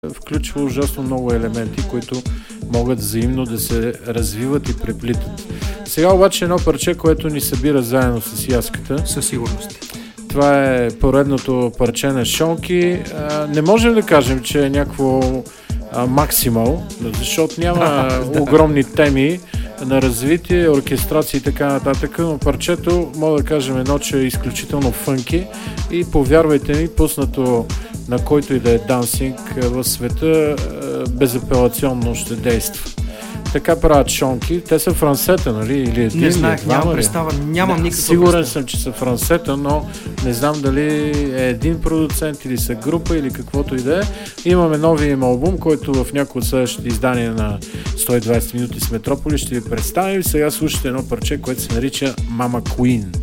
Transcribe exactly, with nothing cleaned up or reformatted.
включва ужасно много елементи, които могат взаимно да се развиват и преплитат. Сега обаче едно парче, което ни събира заедно с Яската. Със сигурност. Това е поредното парче на Шонки. А, не можем да кажем, че е някакво максимал, защото няма да. огромни теми на развитие, оркестрации и така нататък, но парчето, мога да кажем едно, че е изключително фънки и повярвайте ми, пуснато на който и да е дансинг в света, безапелационно ще действа. Така правят Шонки. Те са франсета, нали? Или един, не знаех, нямам представа, нямам не, никаква Сигурен представа. съм, че са франсета, но не знам дали е един продуцент или са група или каквото и да е. Имаме новия им албум, който в някои от следващите издания на сто и двайсет минути с Метрополи ще ви представим. Сега слушате едно парче, което се нарича Mama Queen.